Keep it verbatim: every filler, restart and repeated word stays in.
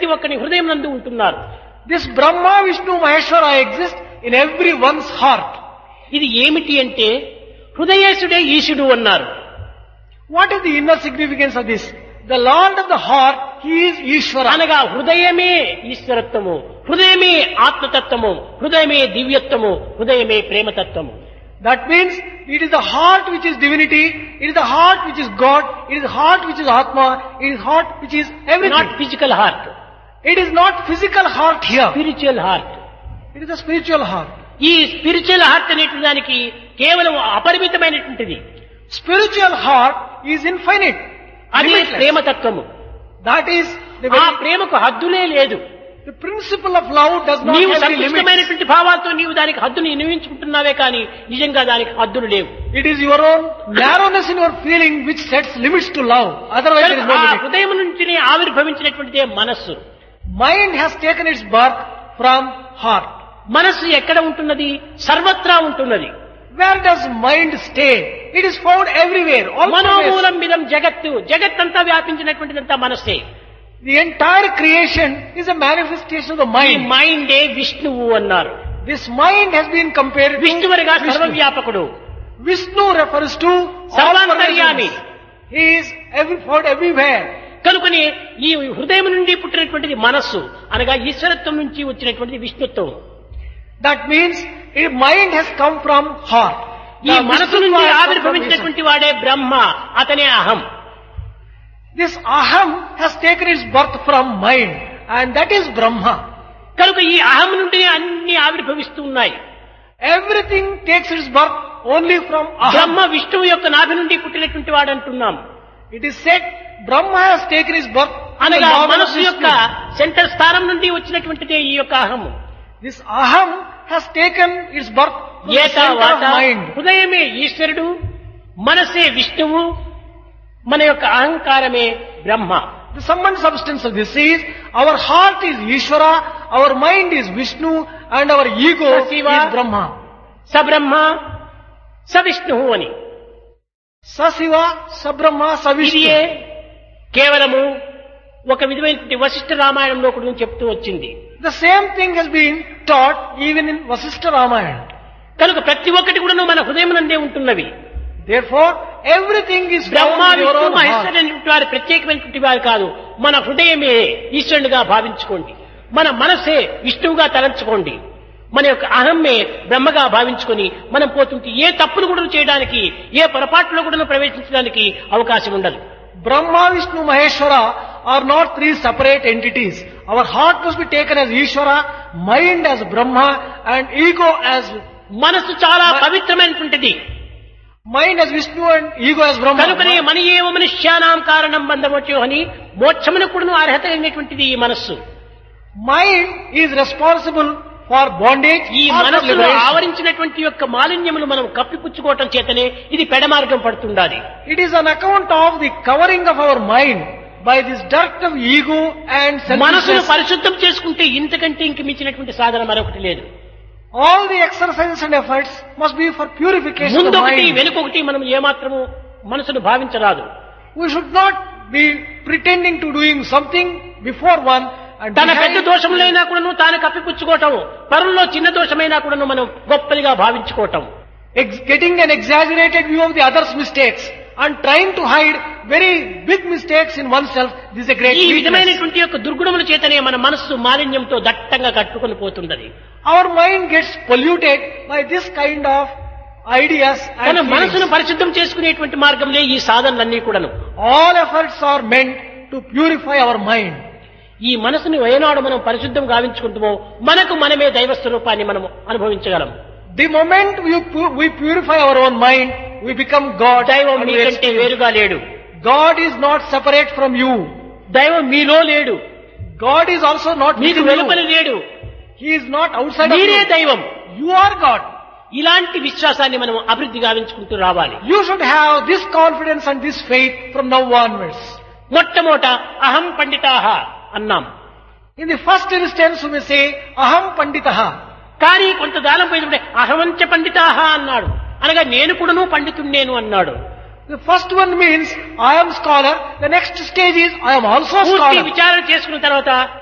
ప్రతి ఒక్కరి హృదయం నందు ఉంటున్నారు. This Brahma, Vishnu, Maheshwara exist in everyone's heart. ఇది ఏమిటి అంటే హృదయేశుడే ఈశుడు అన్నారు. What is the inner significance of this? The Lord of the heart, He is Ishvara. అనగా హృదయమే ఈశ్వరత్వము, హృదయమే ఆత్మతత్వము, హృదయమే దివ్యత్వము, హృదయమే ప్రేమతత్వము. That means it is the heart which is divinity, it is the heart which is God, it is the heart which is Atma, it is heart which is everything. Not physical heart, It is not physical heart here. Spiritual heart. It is the spiritual heart. ఈ spiritual heart అనేటువంటి దానికి కేవలం అపరిమితమైనటువంటిది. Spiritual heart is infinite. అది limitless. ప్రేమతత్వము. That is the ఆ very, ప్రేమకు హద్దులే లేదు. the principle of love does not నీవు have any limits. సంకుచితమైనటువంటి భావాలతో నీవు దానికి హద్దును నిర్మించుకుంటున్నావే కానీ నిజంగా దానికి హద్దులు లేవు. It is your own narrowness in your feeling which sets limits to love. Otherwise there is no ఆ limit. హృదయం నుంచి ఆవిర్భవించినటువంటిదే మనస్సు. Mind has taken its birth from heart. మనస్సు ఎక్కడ ఉంటున్నది? సర్వత్రా ఉంటున్నది. Where does mind stay? It is found everywhere. All places. మనోమూలం మిదం జగత్తు, జగత్తంతా వ్యాపించినటువంటిదంతా మనస్సే. The entire creation is a manifestation of the ఈ mind. మైండే విష్ణువు అన్నారు. This mind has been compared to విష్ణువునిగా Vishnu. సర్వవ్యాపకుడు, Vishnu refers to all సర్వాంతర్యామి. persons. He is every, found everywhere. కనుకని ఈ హృదయం నుండి పుట్టినటువంటిది మనస్సు అనగా ఈశ్వరత్వం నుంచి వచ్చినటువంటిది విష్ణుత్వం. That means a mind has come from heart. ఈ The మనస్సు Vishnu నుండి has come from ఆవిర్భవించినటువంటి వాడే బ్రహ్మ, అతనే అహం. Vishnu. This aham has taken its birth from mind, and that is Brahma. కనుక ఈ అహం నుండి అన్ని ఆవిర్భవిస్తూ ఉన్నాయి. Everything takes its birth only from Brahma aham. విష్ణువు యొక్క నాభి నుండి పుట్టినటువంటి వాడు అంటున్నాం. It is said Brahma has taken its birth from the అనగా Lord of మనస్సు యొక్క Vishnu. సెంటర్ స్థానం నుండి వచ్చినటువంటిదే ఈ యొక్క అహము. This aham has taken its birth from the ఏతా center వాత of mind. హృదయమే ఈశ్వరుడు, మనసే విష్ణువు, మన యొక్క అహంకారమే బ్రహ్మ. The sum and substance of this is our heart is Ishvara, our mind is Vishnu, and our ego Sasiva. is Brahma. సబ్రహ్మ సవిష్ణువు అని. Sasiva, Sabrahma, ఇదియే Savishnu. కేవలము ఒక విధమైనటువంటి వశిష్ఠ రామాయణంలో కూడా చెప్తూ వచ్చింది. The same thing has been taught even in Vasishtha Ramayana. కనుక ప్రతి ఒక్కటి కూడా మన హృదయం నందే ఉంటున్నవి. Therefore, everything is Brahma found in your Vishnu own మహేశ్వరుడు heart. అనేటువంటి వారు ప్రత్యేకమైనటువంటి వారు కాదు. మన హృదయమే ఈశ్వరునిగా భావించుకోండి. మన మనసే విష్ణువుగా తలంచుకోండి. మన యొక్క అహమ్మే బ్రహ్మగా భావించుకొని మనం పోతుంటే ఏ తప్పులు కూడా చేయడానికి, ఏ పొరపాటులో కూడా ప్రవేశించడానికి అవకాశం ఉండదు. Brahma, Vishnu, Maheshwara are not three separate entities. Our heart must be taken as Ishvara, mind as Brahma, and ego as మనసు చాలా పవిత్రమైనటువంటిది. mind as Vishnu and ego as Brahma. కనుకనే మన ఏవ మనుష్యానాం కారణం బంధమోచో అని మోక్షమును కూడా అర్హత అయినటువంటిది ఈ మనస్సు. Mind is responsible for bondage, ఈ or for మనస్సులో liberation. ఆవరించినటువంటి యొక్క మాలిన్యములు మనం కప్పిపుచ్చుకోవటం చేతనే ఇది పెడమార్గం పడుతుండాలి. It is on account of the covering of our mind by this dirt of ego and మనసును selfishness. పరిశుద్ధం చేసుకుంటే ఇంతకంటే ఇంక మించినటువంటి సాధన మరొకటి లేదు. All the exercises and efforts must be for purification of the ముందొకటి mind. వెనుకొకటి మనం ఏమాత్రము మనసును భావించరాదు. We should not be pretending to doing something before one and తన పెద్ద behind. దోషములైనా కూడాను తాను కప్పిపుచ్చుకోవటం, పరుల్లో చిన్న దోషమైనా కూడాను మనం గొప్పదిగా భావించుకోవటం. Ex- getting an exaggerated view of the other's mistakes and trying to hide very big mistakes in oneself. This is a great ఈ weakness. విధమైనటువంటి యొక్క దుర్గుణముల చేతనే మన మనస్సు మాలిన్యంతో దట్టంగా కట్టుకొని పోతున్నది. Our mind gets polluted by this kind of ideas తన and మనసును feelings. పరిశుద్ధం చేసుకునేటువంటి మార్గంలో ఈ సాధనలన్నీ కూడాను. All efforts are meant to purify our mind. ఈ మనసుని ఏనాడు మనం పరిశుద్ధం గావించుకుంటామో మనకు మనమే దైవ స్వరూపాన్ని మనం అనుభవించగలం. The moment we, pu- we purify our own mind, we become God. దైవం and we మీకంటే experience. వేరుగా లేడు. God is not separate from you. దైవం మీలో లేడు. God is also not మీకు within వెలుపలి you. లేడు. He is not outside of మీరే you. దైవం. You are God. ఇలాంటి విశ్వాసాన్ని మనం అభివృద్ధి గావించుకుంటూ రావాలి. You should have this confidence and this faith from now onwards. మొట్టమొదట అహం పండితాహ అన్నాం. In the first instance, we may say, Aham Panditaha. కానీ కొంత కాలం పోయినప్పుడే అహమంచ పండితాహ అన్నాడు. అనగా నేను కూడాను పండితుణ్ణేను అన్నాడు. The first one means, I am scholar. The next stage is, I am also పూర్తి scholar. విచారణ చేసుకున్న తర్వాత